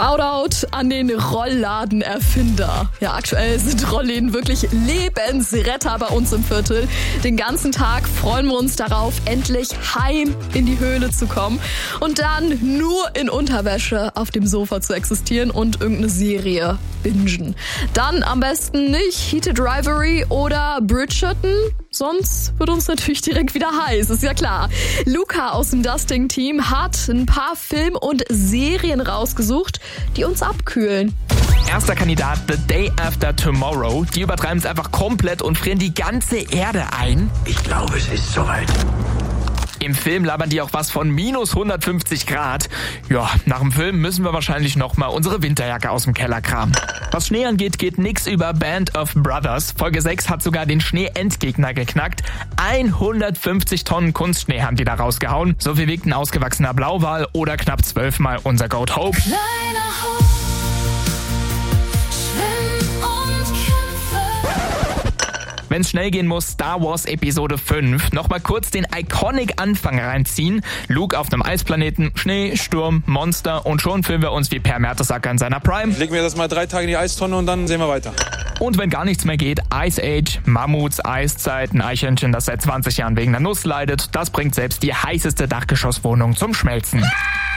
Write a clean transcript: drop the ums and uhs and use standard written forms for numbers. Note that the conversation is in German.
Shoutout an den Rollladenerfinder. Ja, aktuell sind Rollläden wirklich Lebensretter bei uns im Viertel. Den ganzen Tag freuen wir uns darauf, endlich heim in die Höhle zu kommen und dann nur in Unterwäsche auf dem Sofa zu existieren und irgendeine Serie bingen. Dann am besten nicht Heated Rivalry oder Bridgerton, sonst wird uns natürlich direkt wieder heiß, ist ja klar. Luca aus dem Dusting-Team hat ein paar Film- und Serien rausgesucht, die uns abkühlen. Erster Kandidat, The Day After Tomorrow. Die übertreiben es einfach komplett und frieren die ganze Erde ein. Ich glaube, es ist soweit. Im Film labern die auch was von minus 150 Grad. Ja, nach dem Film müssen wir wahrscheinlich nochmal unsere Winterjacke aus dem Keller kramen. Was Schnee angeht, geht nix über Band of Brothers. Folge 6 hat sogar den Schnee-Endgegner geknackt. 150 Tonnen Kunstschnee haben die da rausgehauen. So viel wiegt ein ausgewachsener Blauwal oder knapp 12-mal unser Goat Hope. Wenn es schnell gehen muss, Star Wars Episode 5. Nochmal kurz den Iconic-Anfang reinziehen. Luke auf einem Eisplaneten, Schnee, Sturm, Monster und schon fühlen wir uns wie Per Mertesacker in seiner Prime. Legen wir das mal 3 Tage in die Eistonne und dann sehen wir weiter. Und wenn gar nichts mehr geht, Ice Age, Mammuts, Eiszeit, ein Eichhörnchen, das seit 20 Jahren wegen der Nuss leidet, das bringt selbst die heißeste Dachgeschosswohnung zum Schmelzen.